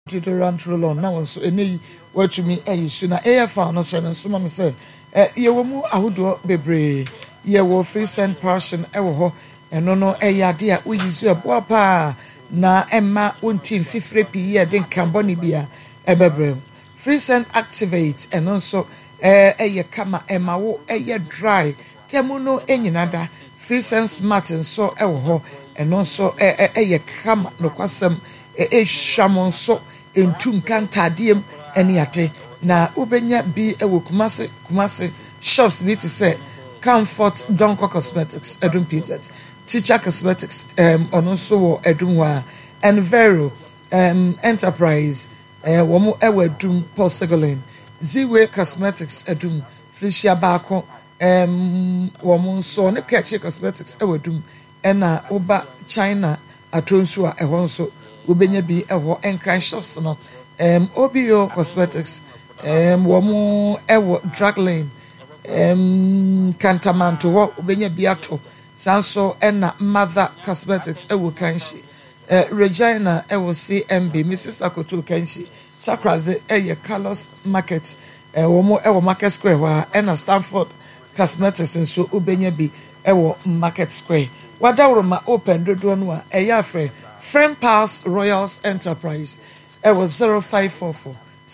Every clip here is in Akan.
deodorant roll-on na so eni watchumi ayisu na AFR no se no so ma me say ye wo mu ahodo bebre ye wo free send portion wo ho eno no ade a uyizu ebo pa na emma wontin fifre pi ye den carbon bia bebre free send activate eno so kama emma wo dry temu no enyinada free send smart so wo ho eno so kama no kwasem hwamon so entum kantadiem ene ate na ubenya bi ewo kumase shops bi to say Comfort Donko Cosmetics Edum PZ Teacher Cosmetics ono so wo edum wa and Vero Enterprise womo ewo edum Porcelain Ziwe Cosmetics edum Felicia Bako womo so ne Kachi Cosmetics ewo edum ena oba China atonsu a ehon so ubenya bi ewo enkran shops no OBO Cosmetics womo ewo Drug Lane Cantamanto wo ubenya biato sanso ena Mother Cosmetics ewo kanshi Regina ewo CMB Mrs. Akoto kanshi Sakraze Carlos Market womo ewo Market Square wa ena Stanford Cosmetics nso ubenya bi ewo Market Square wadawroma open dodo no a afre Friend Pass Royals Enterprise ewo 0544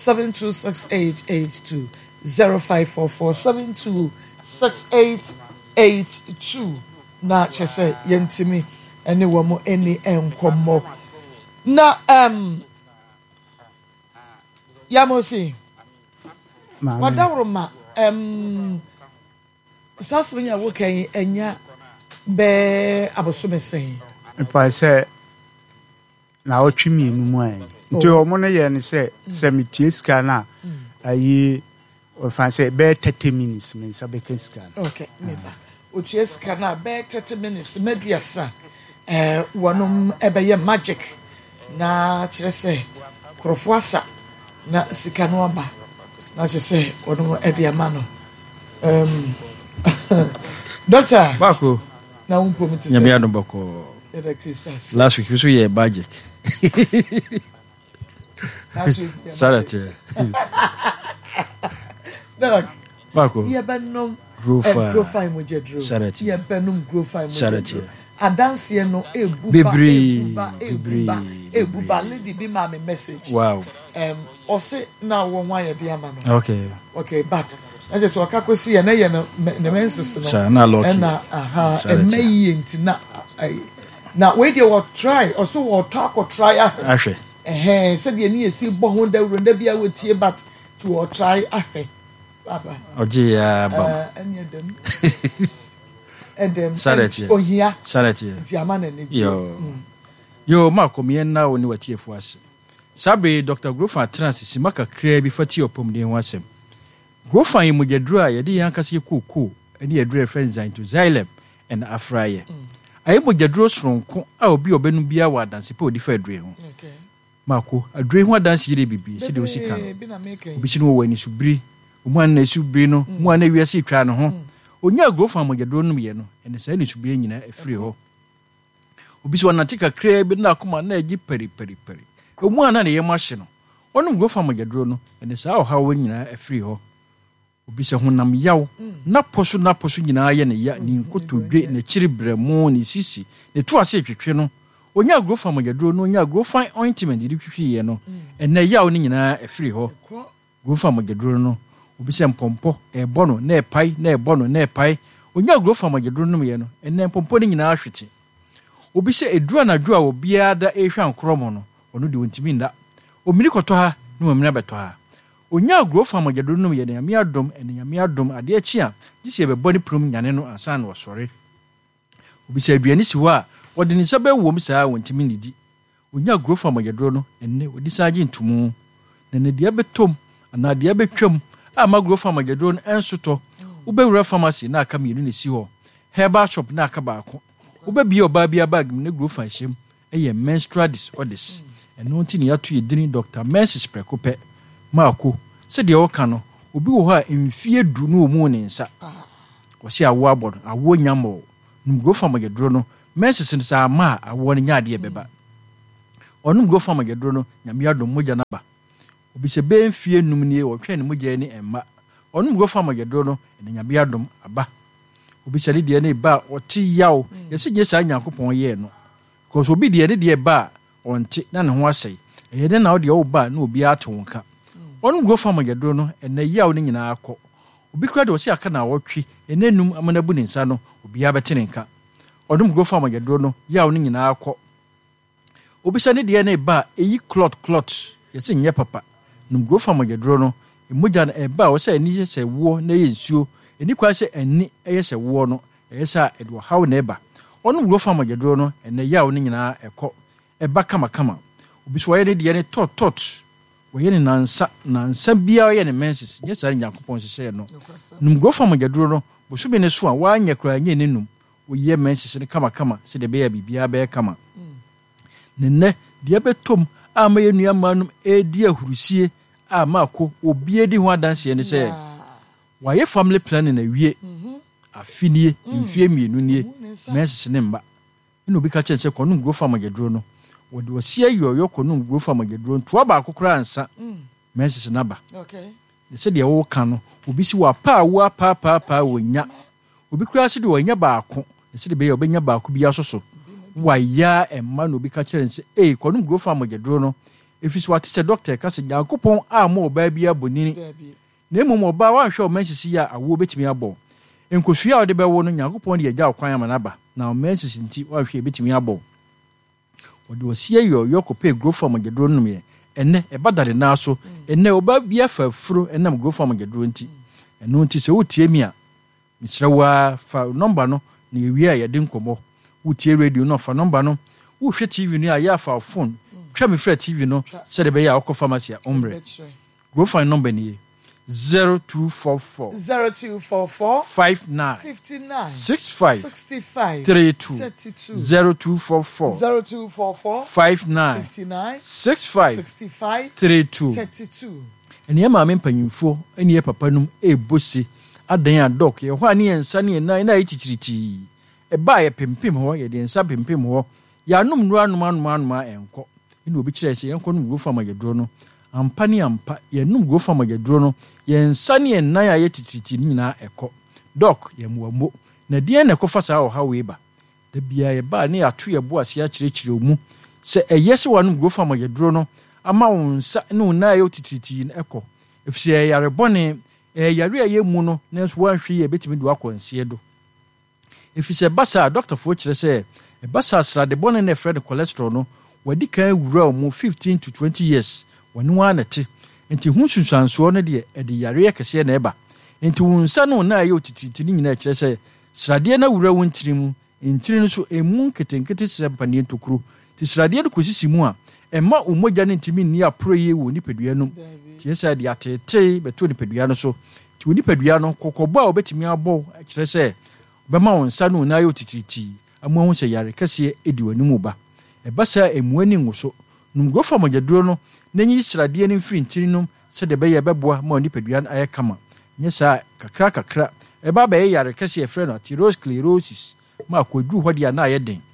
726882 0544 726882 na chese yentimi ene womo eni enkomo na yamosi wadawroma saswenya wokan enya be abosomesen pa se na otwimi enu an nti omo no ye ne se metie ska na ayi o fa se be 30 minutes me sa be kan ska okay meba otie ska na be 30 minutes meduasa wonom ebeye magic na kire se krofoasa na sika no aba na kire se wonom ediama no doctor bako na umpo mti se nyamia no bako last week we saw your magic last week salate bako ye benom grofa mojedro salate ye benom grofa mojedro adanse no ebuba lady be ma me message wow ose na won wa ye de ama no okay but I just waka kwesi ye na ye no ne menses no na lucky na meyi ntina na we dey what try also what talk or try ahwe said ye ni esi bo ho da wuro da bia wetie but to what try ahwe baba oje ya bam edem salate ohia salate ti amana ne yo makomi na woni watiefu ase sabe Dr. Grofa Trans simaka kra bi fati opomden ho asem Grofa yi mujadru a yede yankase kuku ene yadru friends into Xylem and Afraye ayi mujadru soronko a obi obenu bia wa danse pe odi fa adre ho okay mako adre ho danse yire bibi se de osika obi si no wani subiri omu an na subiri no mu an na wiase twa no ho onya Grofa mujadru no ye no ene sai ni subiri nyina afiri ho obi si wanatika kra bi na akoma na agi peri omu an na ye mahye no onu Grofa mujadru no ene sai oha wo nyina afiri ho obi se honam yaw na poso nyina ye ne ya ni nkotodwe na chiribremu ni sisi ne to ase twetwe no onya Grofa mujadro no onya Grofa ointment di twetwe ye no ene yaw ni nyina afiri ho Grofa mujadro no obi se mpompo ebo no na epai na ebo no na epai onya Grofa mujadro no ye no ene mpompo ni nyina ahwete obi se edura na dua obi ada ehwa nkromo no ono de wontimi nda omiri koto ha no omiri beto ha onya Grofa mujadro no ye ne nyame adom ade achi a gisi be body prom nyane no ansa na osore obi se aduani si ho a wode ni sabe wo msa wontimi nidi onya Grofa mujadro no enne odi saje ntumu na ne dia betom ana dia betwam a ma Grofa mujadro no ensoto ubewura pharmacy na aka mienu ne si ho herbal shop na aka baako ubebi oba bia bag ne Grofa hyem eye menstrual disorders eno ntini yato yedini Dr. Mrs. Prekope Mako se de oka no obi wo ha emfie du no omu ne nsa wose awo abodo awo nyamo num Grofa mujadro no Mrs. nsa ma awo ne nyaade beba onum go fam agedro no nyame adom mogya na ba obi se be mfie num nie wo twa ne mogya ni emma onum go fam agedro no ne nyame adom aba obi se de ne ba oti yaw yesi gye sa nyankopon ye no because obi de ba onti na ne ho asɛe ɛyɛ de na wo de wo ba na obi ato nka onum go fam agedro no ene yaw ne nyina akɔ obi kura de wo se aka na wotwe enenum amanabu ne nsa no obi abɛte ne nka onum go fam agedro no yaw ne nyina akɔ obi se ne ne ba eyi clot yesi nye papa num go fam agedro no emogya na eba wo se ani se wo na ye nsuo eni kwa se ani eye se wo no eye sa edwo haw na eba onum go fam agedro no ene yaw ne nyina ekɔ eba kama obi so ye ne tot wo ye ne nansa bia ye ne menses nye sare nyankopon hye no num go fam agedro no bo so bi ne so a wa anya kra anya ne num wo ye menses ne kama se de be ya bibia be kama nenne de betom ama ye nua manum edi ahurusie amako obi edi ho adanse ne se wa ye family planning na wie afinie mfie mienu nie menses ne mba ina obi ka chen se konum go fam agedro no wo de osia yoyo konum go fam agedro to ba akokora ansa menses na ba okay de se de wo ka no obi si wa pa wonya obi kura se de wonya baako de se de be obenya baako bi asoso waya emma no bi ka kire nse konum go fam agedro no efisi wate se doctor ka se Yakopon a mo ba bia bonini na emu mo ba wa hwe o menses ya awo betimi abo enkosua ode be wo no Yakopon de agya kwan ama na ba na o menses nti wa hwe betimi abo ode osie yo kope grow fam agedro no me enne e badare na so enne oba bia fafuro enam grow fam agedro nti eno nti se wotie mi a misrawa fa number no na ewie a ye de nkomo wotie radio no fa number no wo hwe TV no a ya fa phone twa me frɛ TV no sɛ de be ya akɔ pharmacy a ombre go find number ni 0244 59 65 32 0244 59 65 32 ene ma me mpanyimfo ene papa num ebose adan adok ye ho ane ensa ne nan na echichiriti e ba ye pempem ho ye de ensa pempem ho ya num nuru anum enko ina obi kire se yenko num go fam agedro no ampa ne ampa ye num go fam agedro no ye ensa ne nan a ye chichiriti ni nyina ekɔ dok ye muammo na die na kofa saa o hawe ba da bia ye ba ne ato ye bo ase a kirekire mu se eyese wanum go fam agedro no ama wonsa ne na ye chichiriti na ekɔ efisi ye yare bone yare a ye mu no na so wanhwe ye betimi do akɔnsie do efisi basa doctor fo kire se basa srade bone na friend cholesterol no wadi kan wura mu 15 to 20 years wani wa na te enti hu sunsanso no de ede yare kese na eba enti wonsa no na ye otititi ni nyina kire se srade na wura won tirimu ntiri no so emu ketenkete se mpane ntokuru ti srade no kosisi mu a emma umogya ne ntimi ni apro ye wo nipadua no ti esa de atete beto nipadua no so ti nipadua no kokobo a obetimi abɔ kire se bema wonsa no na ye otititi amu ho se yare kese edi wanimu ba ebasa emuani nguso num go fam agedro no nanyi srade ne mfiri ntiri no se de be ye beboa ma nipadua no aye kama nyesa kakra eba be yare kese e frɛ no atherosclerosis ma koduru hodi ana aye den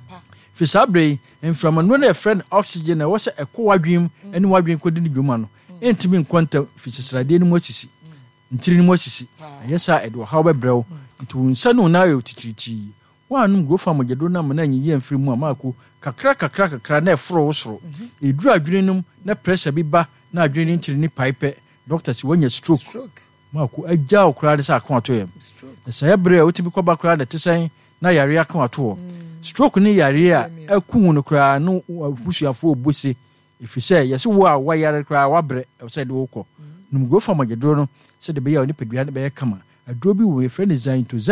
fi sabre inflamano na friend oxygen na wo se ekowadwem ene wadwen kodi ne dwuma no entimi nkonta fi srade ne mo asisi ntiri ne mo asisi nyesa edo haw bebrɛw ntu nsa no na ayo titiriti wanum go fam agedro na mana nyi ye mfiri mu amako kakra na efro wo soro eduru adwenenum na pressure bi ba na adwene ntiri ni pipe doctor si wonya stroke mako agya okra de sa aka ato yem na sa ebre otimi kɔba kra de tesen na yare aka ato stroke ni yare a akun no kra no busuafo obose efise yesi wo a wayare kra wabre se de wokɔ num go fam agedro no se de be ya oni pedua de be kama aduro bi wo e friend design to